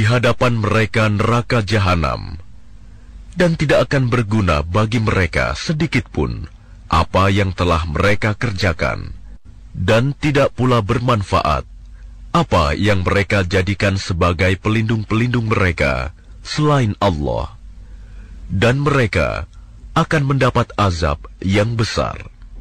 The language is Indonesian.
hadapan mereka neraka jahanam, dan tidak akan berguna bagi mereka sedikitpun apa yang telah mereka kerjakan, dan tidak pula bermanfaat apa yang mereka jadikan sebagai pelindung-pelindung mereka selain Allah, dan mereka akan mendapat azab yang besar.